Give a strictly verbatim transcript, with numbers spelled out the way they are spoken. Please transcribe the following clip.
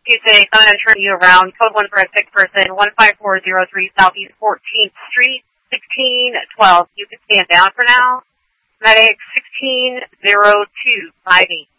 Excuse me, I'm going to turn you around. Code one for a sick person, one five four zero three Southeast fourteenth Street, sixteen twelve. You can stand down for now. Medic sixteen zero two five eight.